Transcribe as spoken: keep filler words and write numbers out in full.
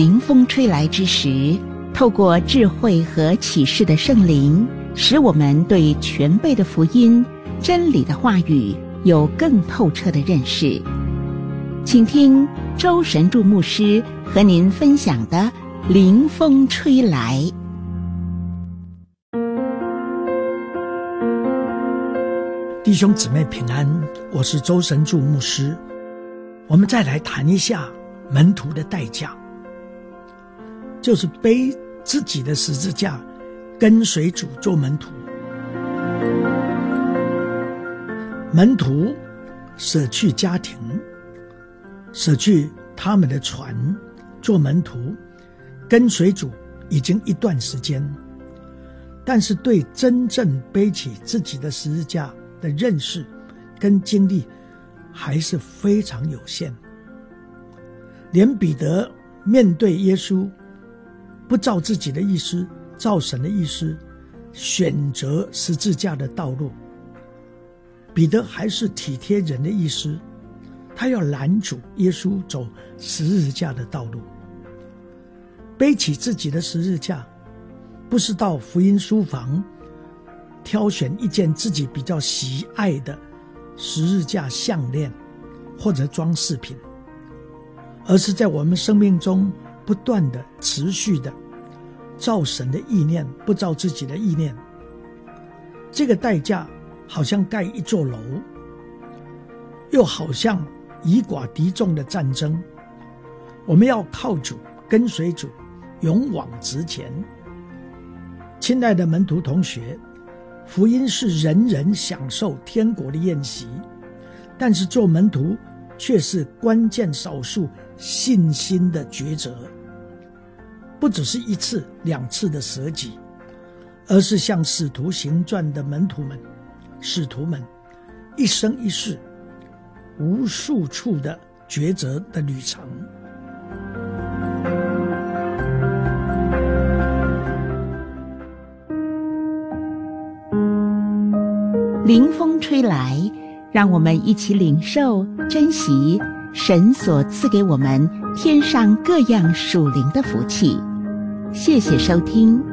临风吹来之时，透过智慧和启示的圣灵，使我们对全备的福音、真理的话语有更透彻的认识。请听周神助牧师和您分享的《临风吹来》。 弟兄姊妹平安，我是周神助牧师。我们再来谈一下门徒的代价，就是背自己的十字架跟随主做门徒。门徒舍去家庭，舍去他们的船，做门徒跟随主已经一段时间，但是对真正背起自己的十字架的认识跟经历还是非常有限。连彼得面对耶稣，不照自己的意思，照神的意思，选择十字架的道路。彼得还是体贴人的意思，他要拦阻耶稣走十字架的道路。背起自己的十字架，不是到福音书房挑选一件自己比较喜爱的十字架项链或者装饰品，而是在我们生命中不断的持续的照神的意念，不照自己的意念。这个代价好像盖一座楼，又好像以寡敌众的战争。我们要靠主，跟随主，勇往直前。亲爱的门徒同学，福音是人人享受天国的宴席，但是做门徒却是关键少数信心的抉择。不只是一次两次的舍己，而是像使徒行传的门徒们使徒们一生一世无数处的抉择的旅程。 临风吹来，让我们一起领受珍惜神所赐给我们天上各样属灵的福气。谢谢收听。